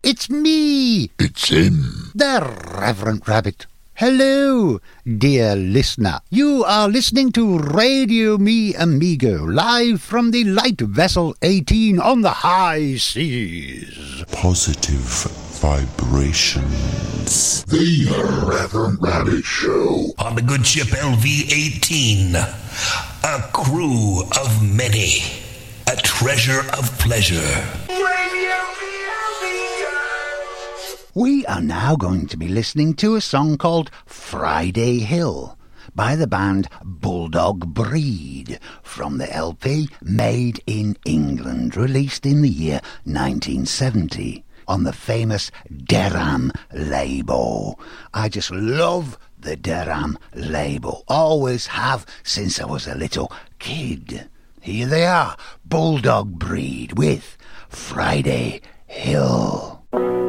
It's me. It's him. The Reverend Rabbit. Hello, dear listener. You are listening to Radio Me Amigo, live from the Light Vessel 18 on the high seas. Positive vibrations. The Reverend Rabbit Show. On the good ship LV-18, a crew of many, a treasure of pleasure. We are now going to be listening to a song called Friday Hill by the band Bulldog Breed from the LP Made in England, released in the year 1970 on the famous Deram label. I just love the Deram label, always have since I was a little kid. Here they are, Bulldog Breed with Friday Hill.